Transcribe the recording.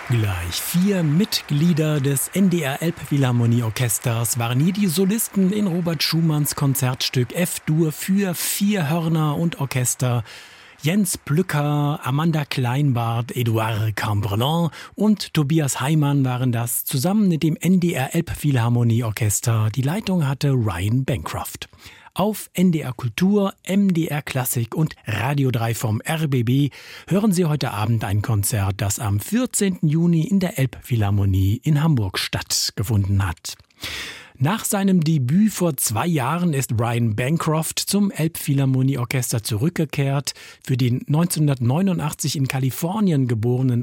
Gleich 4 Mitglieder des NDR Elbphilharmonieorchesters waren hier die Solisten in Robert Schumanns Konzertstück F-Dur für 4 Hörner und Orchester. Jens Plücker, Amanda Kleinbart, Edouard Cambrelin und Tobias Heimann waren das, zusammen mit dem NDR Elbphilharmonieorchester. Die Leitung hatte Ryan Bancroft. Auf NDR Kultur, MDR Klassik und Radio 3 vom RBB hören Sie heute Abend ein Konzert, das am 14. Juni in der Elbphilharmonie in Hamburg stattgefunden hat. Nach seinem Debüt vor 2 Jahren ist Ryan Bancroft zum Elbphilharmonieorchester zurückgekehrt. Für den 1989 in Kalifornien geborenen